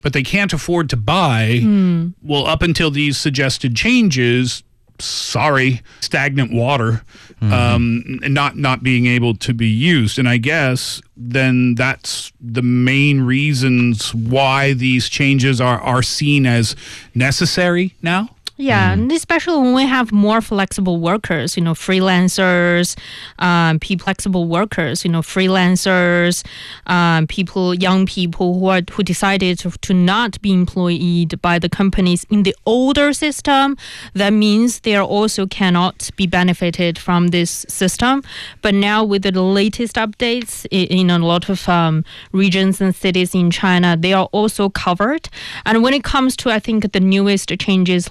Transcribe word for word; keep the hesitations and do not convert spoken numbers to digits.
but they can't afford to buy. Mm. Well, up until these suggested changes, sorry, stagnant water, mm-hmm. um, not not being able to be used. And I guess then that's the main reasons why these changes are, are seen as necessary now. Yeah, and especially when we have more flexible workers, you know, freelancers, um, people, flexible workers, you know, freelancers, um, people, young people who are who decided to, to not be employed by the companies in the older system. That means they are also cannot be benefited from this system. But now with the latest updates in, in a lot of um, regions and cities in China, they are also covered. And when it comes to, I think, the newest changes